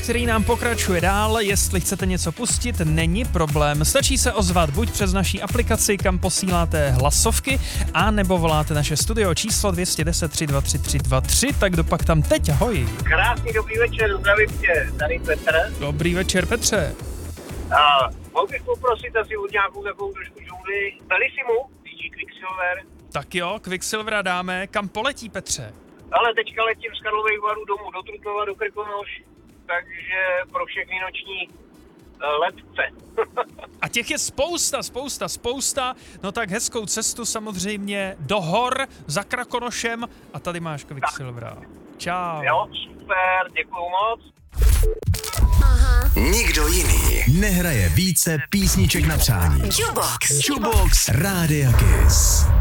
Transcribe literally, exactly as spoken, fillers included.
který nám pokračuje dál. Jestli chcete něco pustit, není problém. Stačí se ozvat buď přes naší aplikaci, kam posíláte hlasovky, a nebo voláte naše studio číslo dvě jedna nula tři dva tři tři dva tři. Tak kdo pak tam teď, ahoj. Krásný dobrý večer, zdravím tě, tady Petr. Dobrý večer, Petře. A mohl bych poprosit asi od nějakou takovou trošku žůli. Bellissimo, D J Quicksilver. Tak jo, Quicksilvera dáme. Kam poletí, Petře? Ale teďka letím z Karlových Varů domů do Trutnova, do Krkonoš, takže pro všechny noční uh, letce. A těch je spousta, spousta, spousta. No tak hezkou cestu samozřejmě do hor za Krakonošem a tady máš Quicksilvera. Čau. Jo, super, děkuju moc. Aha. Nikdo jiný nehraje více písniček na přání. Jukebox. Jukebox Rádia Kiss.